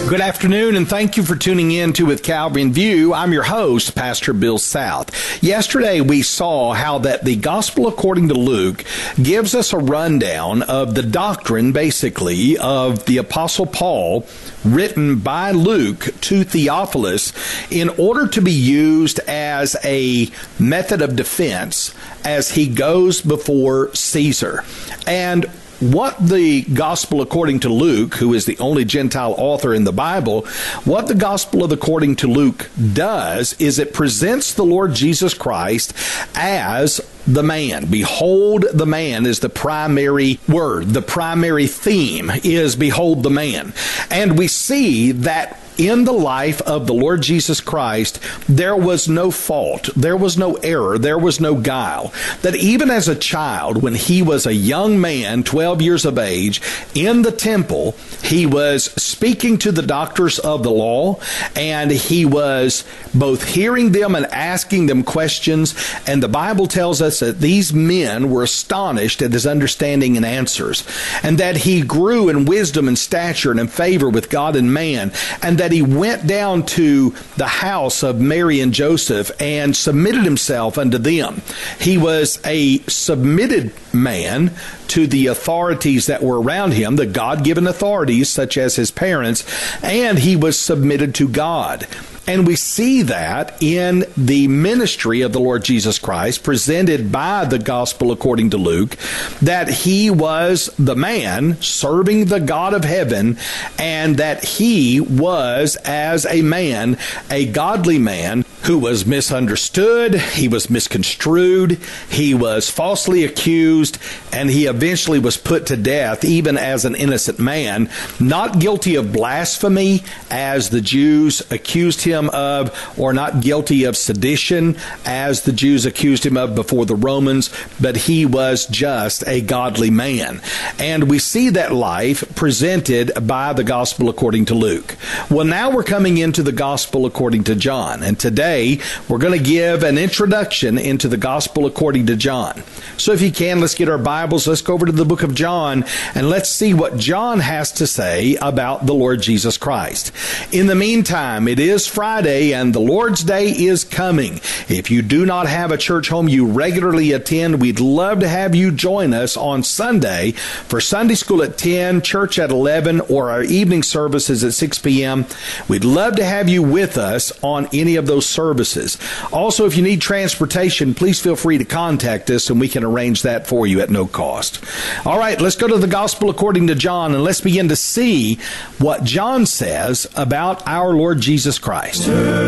Good afternoon, and thank you for tuning in to With Calvary in View. I'm your host, Pastor Bill South. Yesterday, we saw how that the Gospel according to Luke gives us a rundown of the doctrine, basically, of the Apostle Paul, written by Luke to Theophilus in order to be used as a method of defense as he goes before Caesar. And what the Gospel according to Luke, who is the only Gentile author in the Bible, what the Gospel according to Luke does is it presents the Lord Jesus Christ as the man. Behold the man is the primary word. The primary theme is behold the man. And we see that in the life of the Lord Jesus Christ, there was no fault, there was no error, there was no guile. That even as a child, when he was a young man, 12 years of age, in the temple, he was speaking to the doctors of the law, and he was both hearing them and asking them questions. And the Bible tells us that these men were astonished at his understanding and answers, and that he grew in wisdom and stature and in favor with God and man, and that he went down to the house of Mary and Joseph and submitted himself unto them. He was a submitted man to the authorities that were around him, the God-given authorities such as his parents, and he was submitted to God. And we see that in the ministry of the Lord Jesus Christ presented by the Gospel according to Luke, that he was the man serving the God of heaven, and that he was, as a man, a godly man who was misunderstood, he was misconstrued, he was falsely accused, and he eventually was put to death, even as an innocent man, not guilty of blasphemy, as the Jews accused him of, or not guilty of sedition, as the Jews accused him of before the Romans, but he was just a godly man. And we see that life presented by the Gospel according to Luke. Well, now we're coming into the Gospel according to John, and today we're going to give an introduction into the Gospel according to John. So if you can, let's get our Bibles, let's go over to the book of John, and let's see what John has to say about the Lord Jesus Christ. In the meantime, it is Friday, and the Lord's Day is coming. If you do not have a church home you regularly attend, we'd love to have you join us on Sunday for Sunday school at 10, church at 11, or our evening services at 6 p.m. We'd love to have you with us on any of those services. Also, if you need transportation, please feel free to contact us, and we can arrange that for you at no cost. All right, let's go to the Gospel according to John, and let's begin to see what John says about our Lord Jesus Christ.